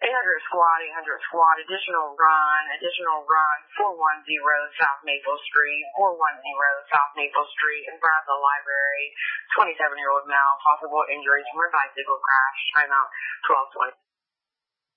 800 squad, additional run, 410 South Maple Street, South Maple Street, in front of the library. 27-year-old male, possible injuries from a bicycle crash. Timeout 12:20.